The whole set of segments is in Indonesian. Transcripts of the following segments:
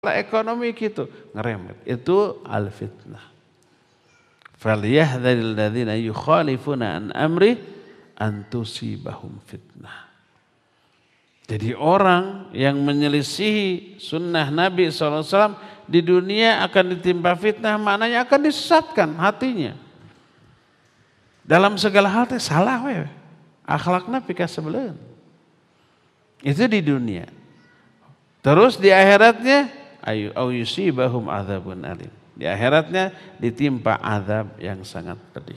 ekonomi gitu, ngeremet. Itu al-fitnah. Falyahdharil ladzina yukhalifuna an amri an tusibahum fitnah. Jadi orang yang menyelisihi sunnah Nabi SAW di dunia akan ditimpa fitnah, maknanya akan disesatkan hatinya. Dalam segala hal teh salah we. Akhlakna pika sebeleun. Itu di dunia. Terus di akhiratnya au yusibahum adzabun alim. Di akhiratnya ditimpa azab yang sangat pedih.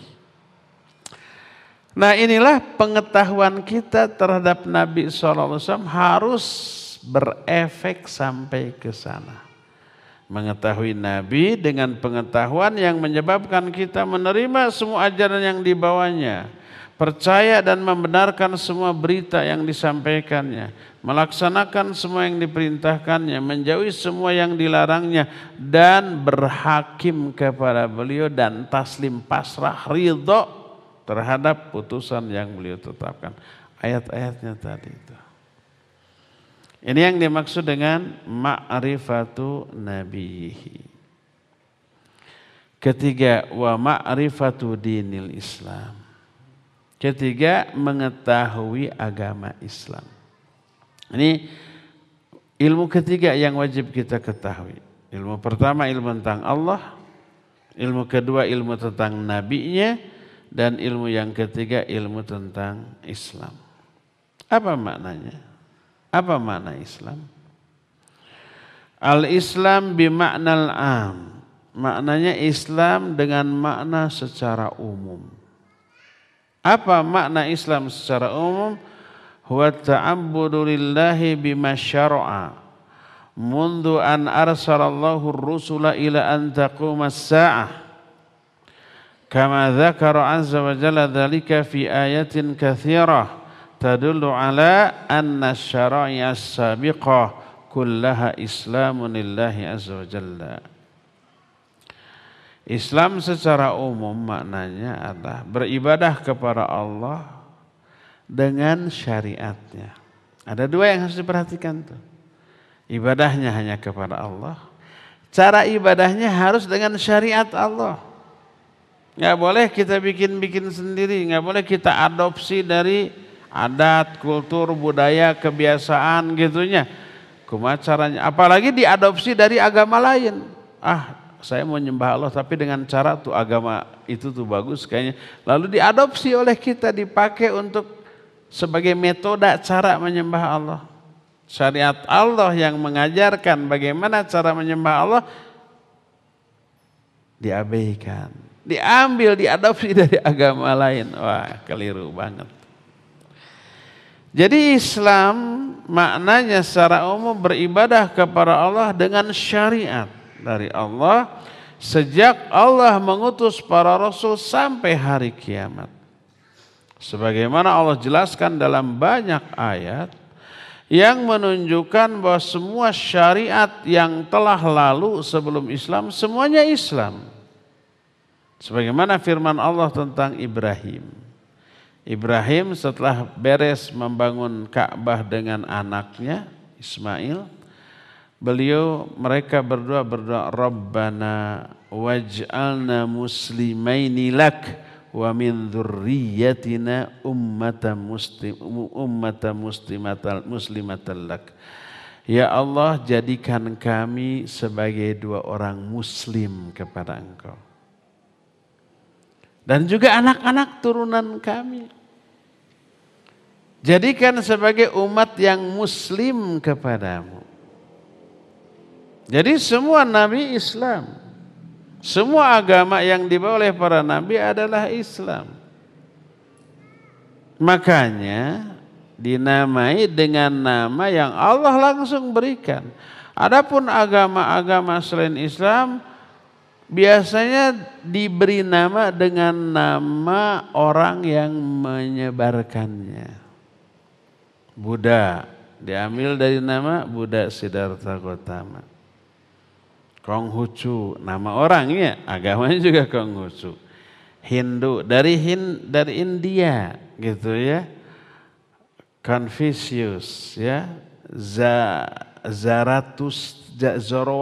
Nah, inilah pengetahuan kita terhadap Nabi SAW harus berefek sampai ke sana. Mengetahui Nabi dengan pengetahuan yang menyebabkan kita menerima semua ajaran yang dibawanya, percaya dan membenarkan semua berita yang disampaikannya, melaksanakan semua yang diperintahkannya, menjauhi semua yang dilarangnya, dan berhakim kepada beliau dan taslim pasrah ridho terhadap putusan yang beliau tetapkan. Ayat-ayatnya tadi itu. Ini yang dimaksud dengan ma'rifatu nabiyhi. Ketiga, wa ma'rifatu dinil Islam. Ketiga, mengetahui agama Islam. Ini ilmu ketiga yang wajib kita ketahui. Ilmu pertama ilmu tentang Allah, ilmu kedua ilmu tentang nabinya, dan ilmu yang ketiga ilmu tentang Islam. Apa maknanya? Apa makna Islam? Al-Islam bima'nal am. Maknanya Islam dengan makna secara umum. Apa makna Islam secara umum? Huwa ta'abbudu lillahi bima syara'a mundu an arsalallahu ar-rusula ila an taqumas sa'ah. Kama dzakara azza wa jalla dzalika fi ayatin katsirah tadullu ala anna syara'i'a as-sabiqah kullaha islamun lillahi azza wa jalla. Islam secara umum maknanya adalah beribadah kepada Allah dengan syariatnya. Ada dua yang harus diperhatikan tuh. Ibadahnya hanya kepada Allah. Cara ibadahnya harus dengan syariat Allah. Nggak boleh kita bikin-bikin sendiri, nggak boleh kita adopsi dari adat, kultur, budaya, kebiasaan gitunya. Kumaha caranya? Apalagi diadopsi dari agama lain. Saya mau nyembah Allah tapi dengan cara tuh agama itu tuh bagus kayaknya. Lalu diadopsi oleh kita, dipakai untuk sebagai metode cara menyembah Allah. Syariat Allah yang mengajarkan bagaimana cara menyembah Allah diabaikan. Diambil, diadopsi dari agama lain. Wah, keliru banget. Jadi Islam maknanya secara umum beribadah kepada Allah dengan syariat dari Allah sejak Allah mengutus para rasul sampai hari kiamat. Sebagaimana Allah jelaskan dalam banyak ayat yang menunjukkan bahwa semua syariat yang telah lalu sebelum Islam semuanya Islam. Sebagaimana firman Allah tentang Ibrahim. Ibrahim setelah beres membangun Ka'bah dengan anaknya Ismail, mereka berdoa Rabbana waj'alna muslimaini lak wa min dzurriyyatina ummatan muslimatan lak. Ya Allah, jadikan kami sebagai dua orang muslim kepada Engkau. Dan juga anak-anak turunan kami. Jadikan sebagai umat yang muslim kepadamu. Jadi semua nabi Islam. Semua agama yang dibawa oleh para nabi adalah Islam. Makanya dinamai dengan nama yang Allah langsung berikan. Adapun agama-agama selain Islam biasanya diberi nama dengan nama orang yang menyebarkannya. Buddha diambil dari nama Buddha Siddhartha Gautama. Konghucu nama orangnya, agamanya juga Konghucu. Hindu dari India gitu ya. Confucius ya. Zaratus